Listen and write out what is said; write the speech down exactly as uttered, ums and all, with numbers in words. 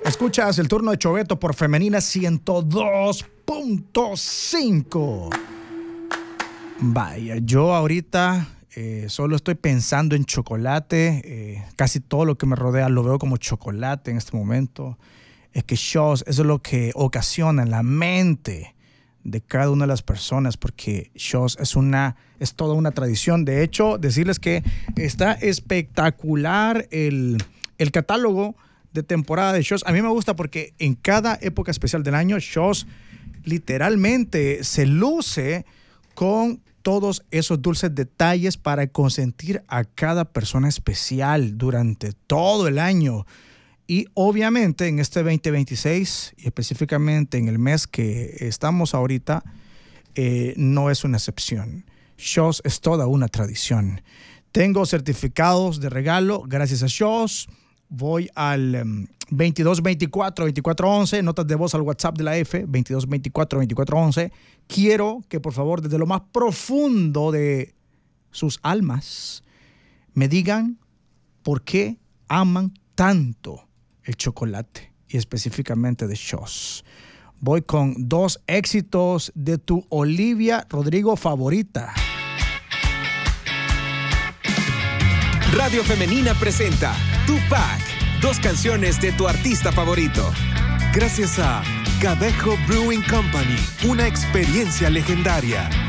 Escuchas el turno de Choveto por Femenina ciento dos punto cinco. Vaya, yo ahorita eh, solo estoy pensando en chocolate. Eh, casi todo lo que me rodea lo veo como chocolate en este momento. Es que Shaw's, eso es lo que ocasiona en la mente de cada una de las personas, porque Shaw's es una, es toda una tradición. De hecho, decirles que está espectacular el, el catálogo de temporada de Shaw's. A mí me gusta porque en cada época especial del año, Shaw's literalmente se luce con todos esos dulces detalles para consentir a cada persona especial durante todo el año. Y obviamente en este veinte veintiséis, y específicamente en el mes que estamos ahorita, eh, no es una excepción. Shaw's es toda una tradición. Tengo certificados de regalo gracias a Shaw's. Voy al um, veintidós veinticuatro veinticuatro once, notas de voz al WhatsApp de la F, veintidós veinticuatro veinticuatro once. Quiero que por favor desde lo más profundo de sus almas me digan por qué aman tanto el chocolate y específicamente de Shaw's. Voy con dos éxitos de tu Olivia Rodrigo favorita. Radio Femenina presenta Tupac, dos canciones de tu artista favorito. Gracias a Cadejo Brewing Company, una experiencia legendaria.